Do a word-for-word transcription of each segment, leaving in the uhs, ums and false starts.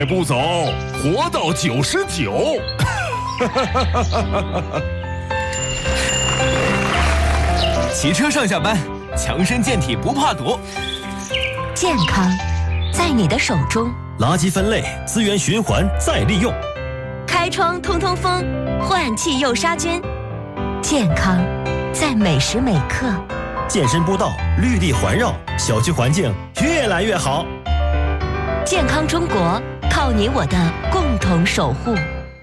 不走，活到九十九。 骑车上下班，强身健体不怕堵。 健康在你的手中， 垃圾分类、资源循环再利用， 开窗通通风，换气又杀菌。健康在每时每刻， 健身步道绿地环绕，小区环境越来越好。 健康中国，靠你我的共同守护。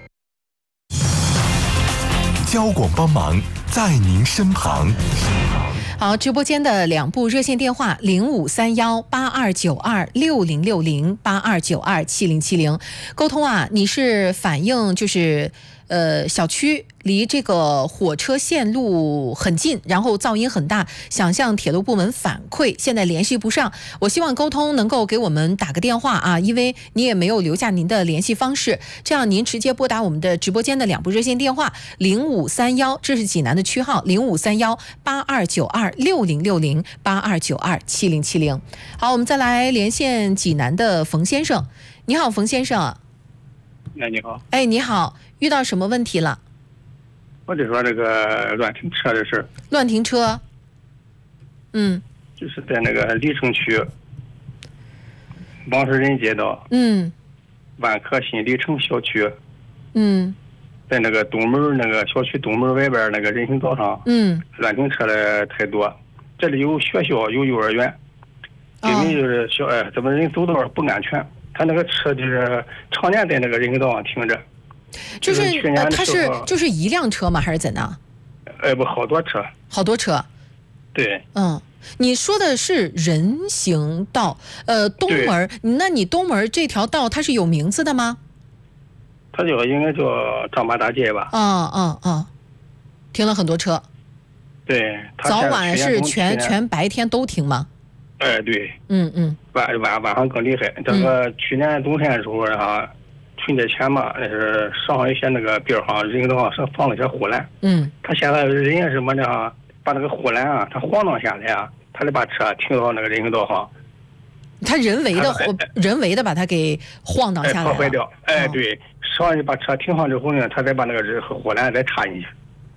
交广帮忙，在您身旁。 好，直播间的两部热线电话零五三幺八二九二六零六零八二九二七零七零，沟通啊，你是反映就是呃小区离这个火车线路很近，然后噪音很大，想向铁路部门反馈，现在联系不上。我希望沟通能够给我们打个电话啊，因为你也没有留下您的联系方式，这样您直接拨打我们的直播间的两部热线电话零五三幺，这是济南的区号零五三幺八二九二六零六零八二九二七零七零。好，我们再来连线济南的冯先生。你好，冯先生。 哎，你好。 哎，你好，遇到什么问题了？ 我就说这个乱停车的事儿。 乱停车。嗯。 就是在那个历城区王石人街道。 嗯。 万科新历城小区。 嗯。 在那个东门那个小区东门外边那个人行道上。 嗯。 乱停车的太多，这里有学校有幼儿园，因为就是小哎，怎么人走道不安全？他那个车就是常年在那个人行道上停着。 就是呃， 它是就是一辆车吗？还是怎的？ 呃，不，好多车。 好多车。 对。 嗯，你说的是人行道，呃，东门，那你东门这条道它是有名字的吗？ 它叫应该叫张马大街吧。 嗯嗯嗯，停了很多车。 对。 早晚是全全白天都停吗？ 哎，对。 嗯嗯。 晚晚晚上更厉害。这个去年冬天的时候啊。春节前嘛，那是上一些那个边上人行道上放了些护栏。 嗯。 他现在人家什么呢？把那个护栏啊，他晃荡下来啊，他得把车停到那个人行道上。 他人为的，人为的把它给晃荡下来了。 破坏掉。哎，对，上去把车停上之后呢，他再把那个护栏再插进去。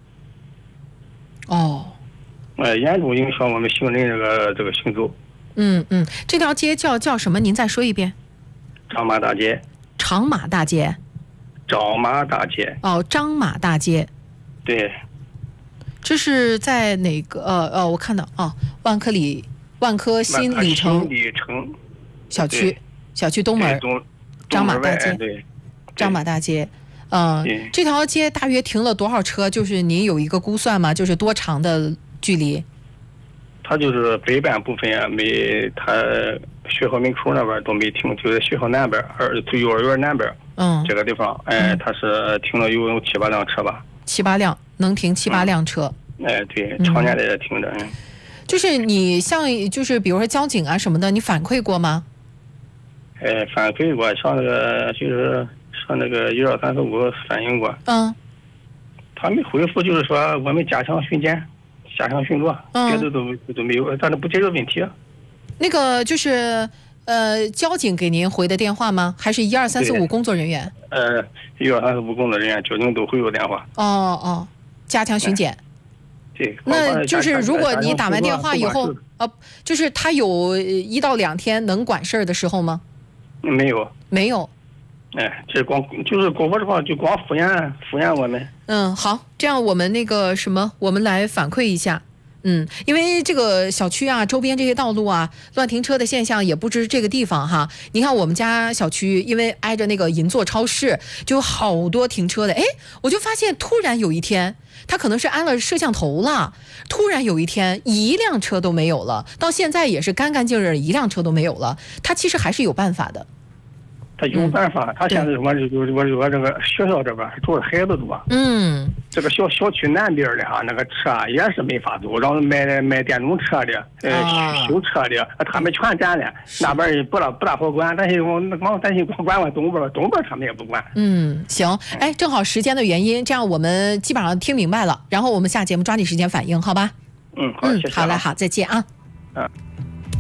哦。 呃，严重影响我们行人这个这个行走。 嗯嗯，这条街叫叫什么？您再说一遍。 张马大街。 长马大街， 张马大街哦，张马大街， 对， 这是在哪个？呃呃，我看到哦，万科里万科新里程里程小区小区东门张马大街， 对， 张马大街，嗯、呃，这条街大约停了多少车？就是您有一个估算吗？就是多长的距离？ 它就是北半部分啊，没它。学校门口那边都没停，就在学校南边，而幼儿园南边， 嗯， 这个地方，哎，它是停了有有七八辆车吧？ 七八辆，能停七八辆车。 嗯、哎，对，常年在这停着。嗯、 就是你像，就是比如说交警啊什么的，你反馈过吗？ 哎，反馈过，上那个就是上那个一二三四五反映过。 嗯。 他们回复就是说我们加强巡检，加强巡逻，嗯、别的都都没有，但是不解决问题。 那个就是，呃，交警给您回的电话吗？还是一二三四五工作人员？ 呃，一二三四五工作人员，交警都会有电话。 哦哦，加强巡检。 对。 那就是如果你打完电话以后，呃，就是他有一到两天能管事儿的时候吗？ 没有。 没有。 哎，这光就是过我这块就光敷衍敷衍我们。 嗯，好，这样我们那个什么，我们来反馈一下。嗯，因为这个小区啊，周边这些道路啊，乱停车的现象也不止这个地方哈。你看我们家小区，因为挨着那个银座超市，就有好多停车的。哎，我就发现突然有一天，它可能是安了摄像头了，突然有一天一辆车都没有了，到现在也是干干净净，一辆车都没有了。它其实还是有办法的。 他有办法，嗯、他现在我就我我这个学校这边住的孩子多， 嗯， 这个小小区南边的哈，那个车也是没法走，然后卖卖电动车的，呃， 啊、 修车的，他们全占了，那边不大不大好管，但是我光担心光管我东边，东边他们也不管。 嗯，行，哎，正好时间的原因，这样我们基本上听明白了，然后我们下节目抓紧时间反应，好吧？ 嗯，好，谢谢。 好嘞，好，再见啊。 嗯。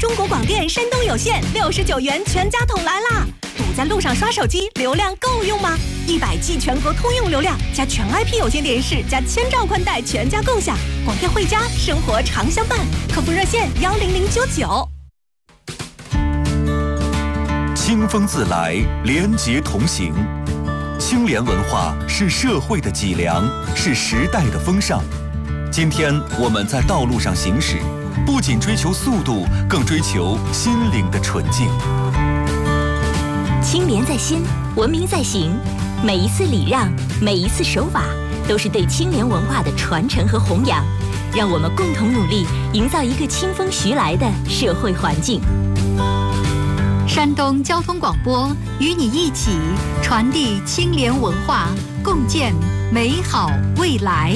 中国广电山东有线六十九元全家桶来啦！堵在路上刷手机，流量够用吗？一百 G 全国通用流量，加全 I P 有线电视，加千兆宽带，全家共享。广电汇家，生活常相伴。客服热线幺零零九九。 清风自来，廉洁同行。清廉文化是社会的脊梁，是时代的风尚。今天我们在道路上行驶，不仅追求速度，更追求心灵的纯净。 清廉在心，文明在行。每一次礼让，每一次守法，都是对清廉文化的传承和弘扬。让我们共同努力，营造一个清风徐来的社会环境。 山东交通广播与你一起传递清廉文化，共建美好未来。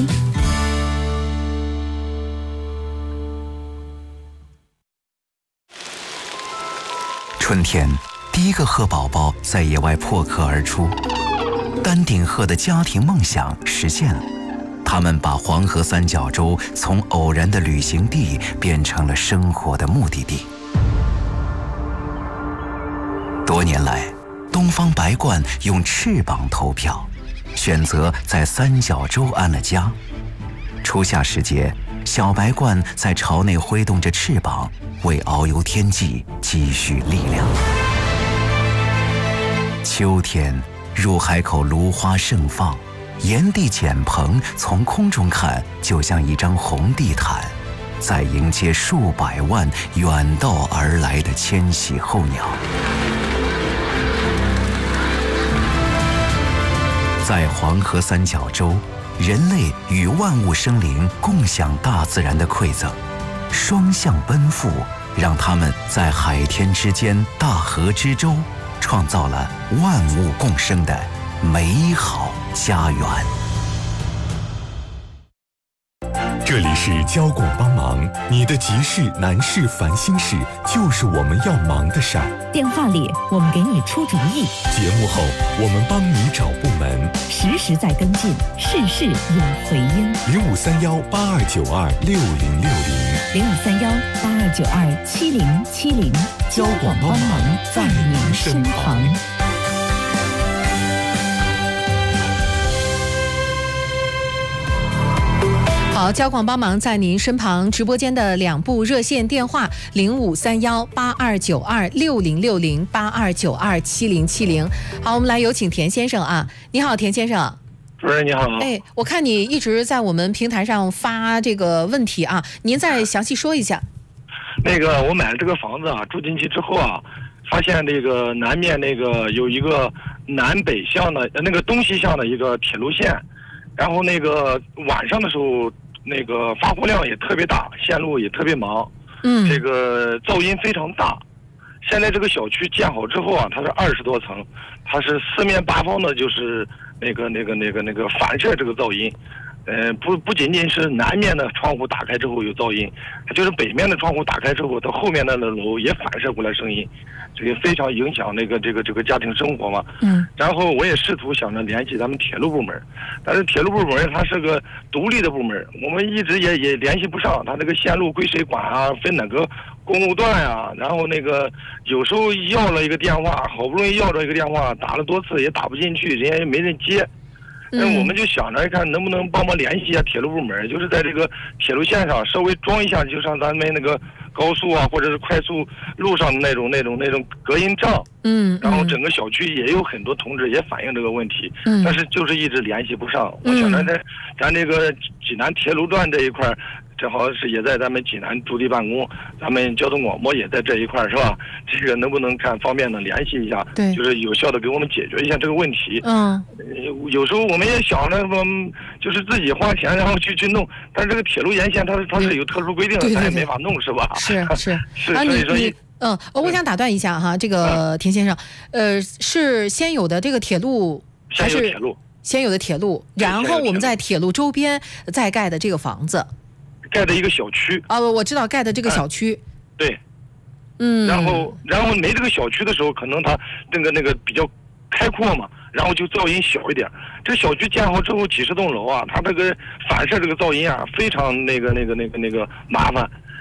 春天，第一个鹤宝宝在野外破壳而出，丹顶鹤的家庭梦想实现了。他们把黄河三角洲从偶然的旅行地变成了生活的目的地。多年来，东方白鹳用翅膀投票，选择在三角洲安了家。初夏时节，小白鹳在巢内挥动着翅膀，为遨游天际积蓄力量。秋天，入海口芦花盛放，炎帝简棚从空中看，就像一张红地毯，在迎接数百万远道而来的迁徙候鸟。在黄河三角洲，人类与万物生灵共享大自然的馈赠，双向奔赴，让他们在海天之间、大河之洲，创造了万物共生的美好家园。 这里是交广帮忙，你的急事、难事、烦心事，就是我们要忙的事儿。 电话里我们给你出主意， 节目后我们帮你找部门， 实时在跟进，事事有回音。 零五三幺八二九二六零六零， 零五三幺八二九二七零七零，交广帮忙在您身旁。 好，交广帮忙在您身旁。直播间的两部热线电话：零五三幺八二九二六零六零、八二九二七零七零。好，我们来有请田先生啊。你好，田先生。 主任你好。 哎，我看你一直在我们平台上发这个问题啊，您再详细说一下。 那个，我买了这个房子啊，住进去之后啊，发现这个南面那个有一个南北向的那个东西向的一个铁路线，然后那个晚上的时候。那个发货量也特别大，线路也特别忙， 嗯， 这个噪音非常大。现在这个小区建好之后啊，它是二十多层，它是四面八方的，就是那个那个那个那个反射这个噪音。呃，不不仅仅是南面的窗户打开之后有噪音，就是北面的窗户打开之后，它后面的楼也反射过来声音，这个非常影响那个这个这个家庭生活嘛。 嗯。 然后我也试图想着联系咱们铁路部门，但是铁路部门它是个独立的部门，我们一直也也联系不上，它这个线路归谁管啊，分哪个公路段呀、啊？然后那个有时候要了一个电话，好不容易要着一个电话，打了多次也打不进去，人家也没人接。那我们就想着看能不能帮忙联系一下铁路部门，就是在这个铁路线上稍微装一下，就像咱们那个高速啊或者是快速路上的那种那种那种隔音障。 嗯。 然后整个小区也有很多同志也反映这个问题， 嗯， 但是就是一直联系不上。我想着在咱这个济南铁路段这一块。正好是也在咱们济南驻地办公，咱们交通广播也在这一块，是吧？这个能不能看方便的联系一下？ 对， 就是有效的给我们解决一下这个问题。 嗯， 有时候我们也想着说，就是自己花钱然后去去弄，但是这个铁路沿线它它是有特殊规定的，咱也没法弄，是吧？ 是是是， 啊， 所以说你嗯，我想打断一下哈，这个田先生，呃，是先有的这个铁路还是先有铁路？ 先有的铁路，然后我们在铁路周边再盖的这个房子。 盖的一个小区啊，我知道盖的这个小区， 嗯、对， 嗯， 然后然后没这个小区的时候，可能它那个那个比较开阔嘛，然后就噪音小一点。这个小区建好之后，几十栋楼啊，它这个反射这个噪音啊，非常那个那个那个那个麻烦。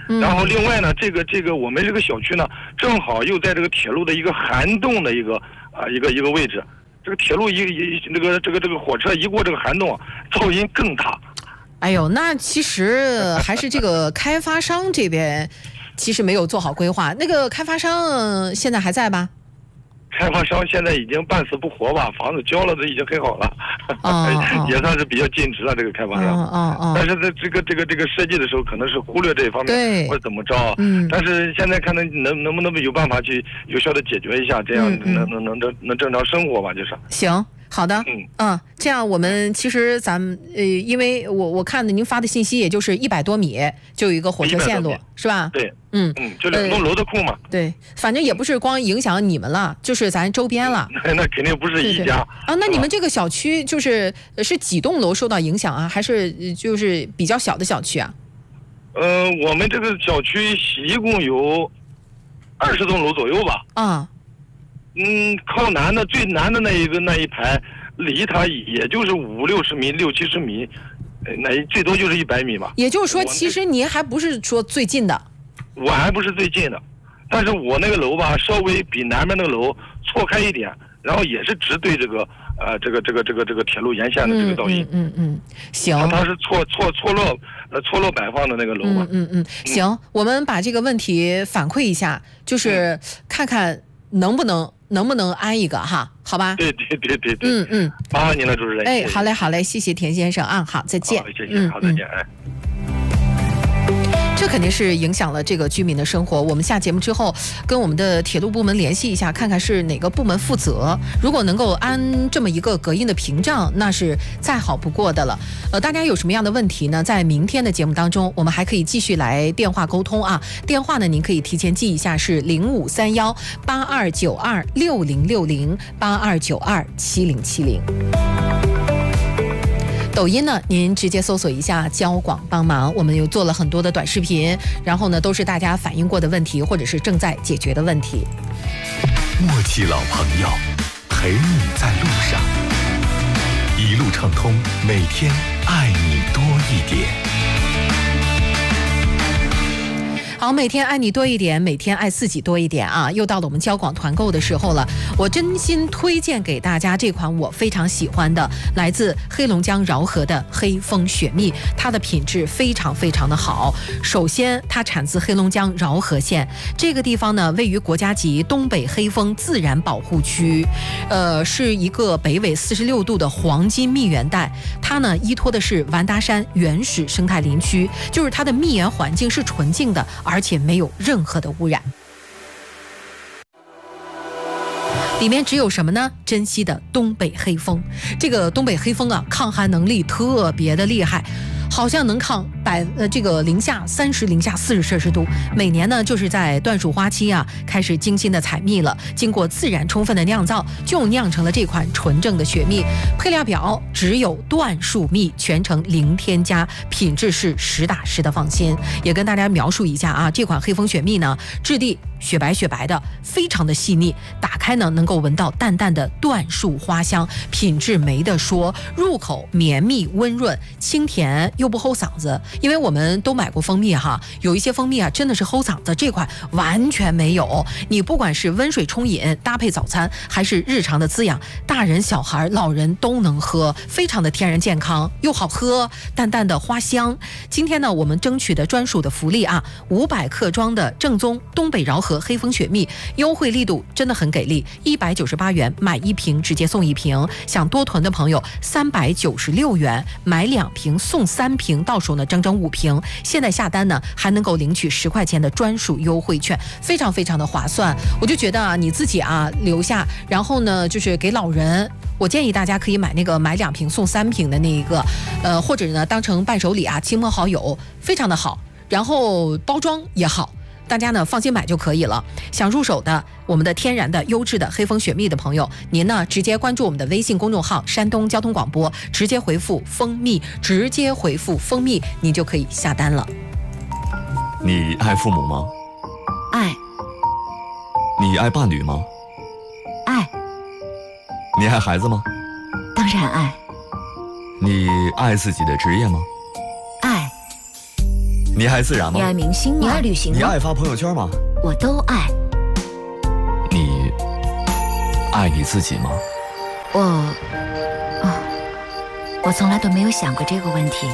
嗯、然后另外呢，这个这个我们这个小区呢，正好又在这个铁路的一个涵洞的一个啊、呃、一个一个位置。这个铁路一一那个这个这个火车一过这个涵洞，噪音更大。 哎呦，那其实还是这个开发商这边其实没有做好规划。那个开发商现在还在吧？ 开发商现在已经半死不活吧，房子交了都已经很好了， 哦哦、 也算是比较尽职了这个开发商。 哦哦哦、 但是在这个这个这个设计的时候，可能是忽略这一方面，或者怎么着。 嗯。 但是现在看能能能不能有办法去有效的解决一下，这样能能能能能正常生活吧，就是。 行。好的， 嗯嗯，这样我们其实咱们呃，因为我我看的您发的信息，也就是一百多米就有一个火车线路，是吧？ 对， 嗯嗯，就两栋楼的库嘛、呃。 对，反正也不是光影响你们了，就是咱周边了。 那那肯定不是一家。对对啊，那你们这个小区就是是几栋楼受到影响啊，还是就是比较小的小区啊？ 呃，我们这个小区一共有二十栋楼左右吧。 啊。 嗯，靠南的最南的那一个那一排，离它也就是五六十米、六七十米，那最多就是一百米吧。 也就是说，其实您还不是说最近的。 我还不是最近的，但是我那个楼吧，稍微比南面那个楼错开一点，然后也是直对这个呃这个这个这个这个铁路沿线的这个噪音。 嗯嗯 嗯, 嗯，行。 它是错错错落呃错落摆放的那个楼嘛。 嗯嗯嗯，行，嗯、我们把这个问题反馈一下，就是看看能不能。能不能安一个哈？好吧。 对对对对对。 嗯嗯， 麻烦您了，主持人。 哎，好嘞好嘞，谢谢田先生啊，好，再见。 好，谢谢，好，再见，哎。 这肯定是影响了这个居民的生活。我们下节目之后跟我们的铁路部门联系一下，看看是哪个部门负责。如果能够安这么一个隔音的屏障，那是再好不过的了。呃，大家有什么样的问题呢？在明天的节目当中，我们还可以继续来电话沟通啊。电话呢，您可以提前记一下，是零五三幺八二九二六零六零八二九二七零七零。抖音呢，您直接搜索一下交广帮忙，我们又做了很多的短视频，然后呢都是大家反映过的问题，或者是正在解决的问题。 默契老朋友，陪你在路上，一路畅通，每天爱你多一点。 好，每天爱你多一点，每天爱自己多一点啊！又到了我们交广团购的时候了，我真心推荐给大家这款我非常喜欢的，来自黑龙江饶河的黑蜂雪蜜，它的品质非常非常的好。首先，它产自黑龙江饶河县这个地方呢，位于国家级东北黑蜂自然保护区，呃，是一个北纬四十六度的黄金蜜源带。它呢，依托的是完达山原始生态林区，就是它的蜜源环境是纯净的，而且没有任何的污染。里面只有什么呢？珍稀的东北黑蜂。这个东北黑蜂啊，抗寒能力特别的厉害，好像能抗百呃这个零下三十、零下四十摄氏度。每年呢，就是在椴树花期啊，开始精心的采蜜了。经过自然充分的酿造，就酿成了这款纯正的雪蜜。配料表只有椴树蜜，全程零添加，品质是实打实的放心。也跟大家描述一下啊，这款黑蜂雪蜜呢，质地雪白雪白的，非常的细腻，打开呢能够闻到淡淡的椴树花香，品质没得说，入口绵密温润，清甜又不齁嗓子。因为我们都买过蜂蜜哈，有一些蜂蜜啊真的是齁嗓子，这款完全没有。你不管是温水冲饮搭配早餐，还是日常的滋养，大人小孩老人都能喝，非常的天然健康又好喝，淡淡的花香。今天呢，我们争取的专属的福利啊，五百克装的正宗东北饶河黑蜂雪蜜，优惠力度真的很给力，一百九十八元买一瓶直接送一瓶。想多囤的朋友，三百九十六元买两瓶送三瓶，到手呢整整五瓶。现在下单呢还能够领取十块钱的专属优惠券，非常非常的划算。我就觉得啊，你自己啊留下，然后呢就是给老人。我建议大家可以买那个买两瓶送三瓶的那一个，呃，或者呢当成伴手礼啊，亲朋好友，非常的好。然后包装也好。大家呢放心买就可以了。想入手的我们的天然的优质的黑蜂雪蜜的朋友，您呢直接关注我们的微信公众号山东交通广播，直接回复蜂蜜，直接回复蜂蜜，你就可以下单了。 你爱父母吗？ 爱。 你爱伴侣吗？ 爱。 你爱孩子吗？ 当然爱。 你爱自己的职业吗？ 爱。 你爱自然吗？ 你爱明星吗？ 你爱旅行吗？ 你爱发朋友圈吗？ 我都爱。 你爱你自己吗？ 我，哦，我从来都没有想过这个问题。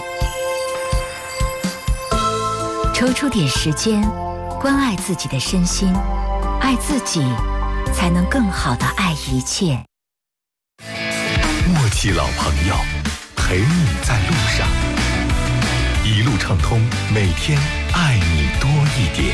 抽出点时间，关爱自己的身心，爱自己，才能更好地爱一切。 默契老朋友，陪你在路上，一路畅通，每天爱你多一点。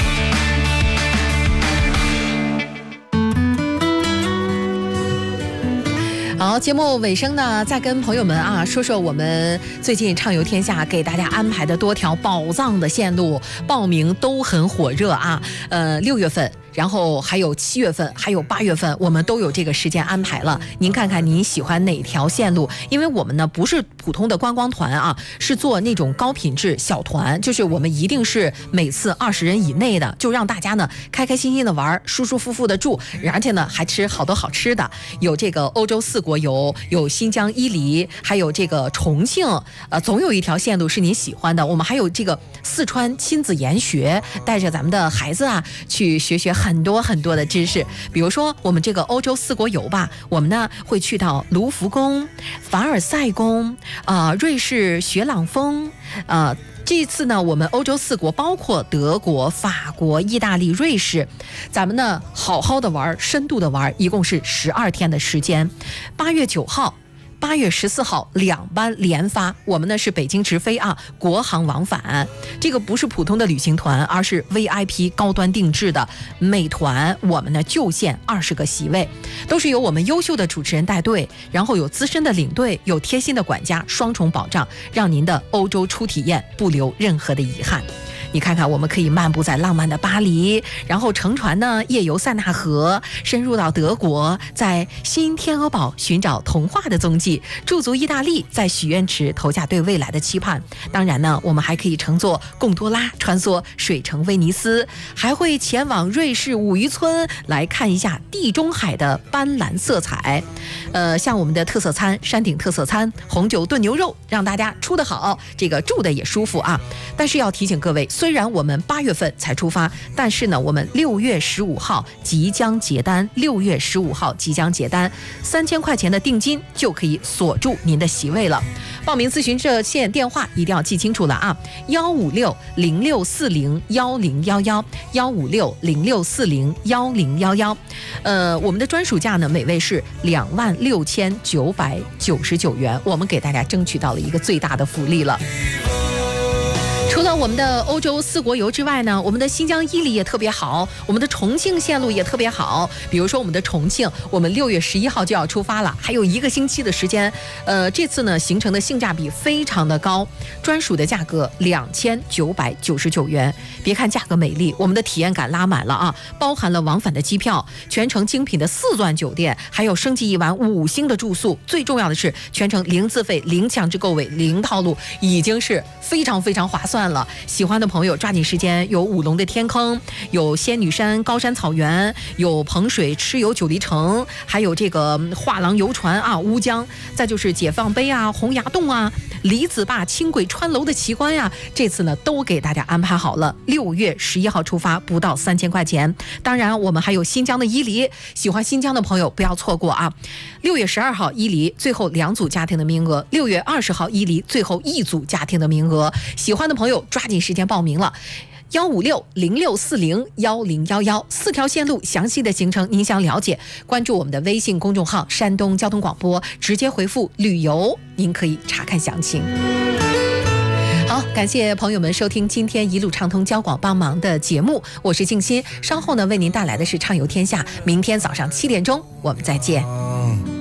好，节目尾声呢，再跟朋友们啊说说我们最近畅游天下给大家安排的多条宝藏的线路，报名都很火热啊。呃，六月份。然后还有七月份，还有八月份，我们都有这个时间安排了。您看看您喜欢哪条线路？因为我们呢不是普通的观光团啊，是做那种高品质小团，就是我们一定是每次二十人以内的，就让大家呢开开心心的玩，舒舒服服的住，而且呢还吃好多好吃的。有这个欧洲四国游，有新疆伊犁，还有这个重庆，呃，总有一条线路是您喜欢的。我们还有这个四川亲子研学，带着咱们的孩子啊去学学很多很多的知识，比如说我们这个欧洲四国游吧，我们呢会去到卢浮宫、凡尔赛宫、啊、呃、瑞士雪朗峰，啊、呃。这次呢，我们欧洲四国包括德国、法国、意大利、瑞士，咱们呢好好的玩，深度的玩，一共是十二天的时间。八月九号。八月十四号两班连发，我们呢是北京直飞啊，国航往返。这个不是普通的旅行团，而是 V I P 高端定制的美团。我们呢就限二十个席位，都是由我们优秀的主持人带队，然后有资深的领队，有贴心的管家，双重保障，让您的欧洲初体验不留任何的遗憾。你看看，我们可以漫步在浪漫的巴黎，然后乘船呢夜游塞纳河，深入到德国，在新天鹅堡寻找童话的踪迹，驻足意大利，在许愿池投下对未来的期盼。当然呢，我们还可以乘坐贡多拉穿梭水城威尼斯，还会前往瑞士五渔村来看一下地中海的斑斓色彩。呃，像我们的特色餐，山顶特色餐，红酒炖牛肉，让大家出得好，这个住的也舒服啊。但是要提醒各位，虽然我们八月份才出发，但是呢，我们六月十五号即将结单，六月十五号即将结单，三千块钱的定金就可以锁住您的席位了。报名咨询热线电话一定要记清楚了啊，幺五六零六四零幺零幺幺，幺五六零六四零幺零幺幺。呃，我们的专属价呢，每位是两万六千九百九十九元，我们给大家争取到了一个最大的福利了。除了我们的欧洲四国游之外呢，我们的新疆伊犁也特别好，我们的重庆线路也特别好。比如说我们的重庆，我们六月十一号就要出发了，还有一个星期的时间。呃，这次呢行程的性价比非常的高，专属的价格两千九百九十九元。别看价格美丽，我们的体验感拉满了啊！包含了往返的机票，全程精品的四钻酒店，还有升级一晚五星的住宿。最重要的是，全程零自费、零强制购尾、零套路，已经是非常非常划算了。喜欢的朋友抓紧时间，有五龙的天坑，有仙女山高山草原，有彭水蚩尤九黎城，还有这个画廊游船啊乌江，再就是解放碑啊洪崖洞啊李子坝轻轨穿楼的奇观呀、啊，这次呢都给大家安排好了。六月十一号出发，不到三千块钱。当然我们还有新疆的伊犁，喜欢新疆的朋友不要错过啊。六月十二号伊犁最后两组家庭的名额，六月二十号伊犁最后一组家庭的名额，喜欢的朋友抓紧时间报名了。幺五六零六四零幺零幺幺，四条线路详细的行程您想了解，关注我们的微信公众号山东交通广播，直接回复旅游，您可以查看详情。好，感谢朋友们收听今天一路畅通交广帮忙的节目，我是静心，稍后呢为您带来的是畅游天下，明天早上七点钟我们再见。